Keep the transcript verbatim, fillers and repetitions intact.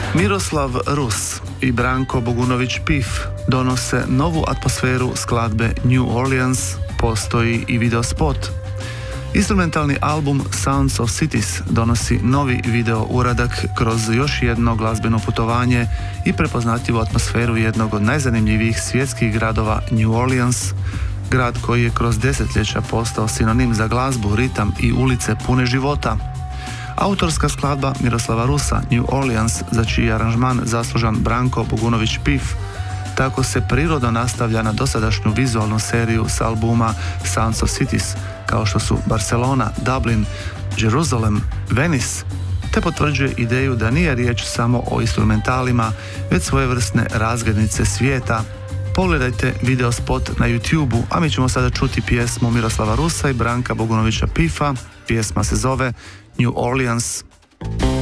Miroslav Rus i Branko Bogunović Pif donose novu atmosferu skladbe New Orleans, postoji i videospot. Instrumentalni album Sounds of Cities donosi novi video uradak kroz još jedno glazbeno putovanje i prepoznatljivu atmosferu jednog od najzanimljivijih svjetskih gradova New Orleans, grad koji je kroz desetljeća postao sinonim za glazbu, ritam i ulice pune života. Autorska skladba Miroslava Rusa New Orleans, za čiji aranžman zaslužan Branko Bogunović Pif, tako se prirodno nastavlja na dosadašnju vizualnu seriju s albuma Sounds of Cities, kao što su Barcelona, Dublin, Jerusalem, Venice, te potvrđuje ideju da nije riječ samo o instrumentalima, već svojevrsne razglednice svijeta. Pogledajte videospot na YouTubeu, a mi ćemo sada čuti pjesmu Miroslava Rusa i Branka Bogunovića Pifa. Pjesma se zove New Orleans.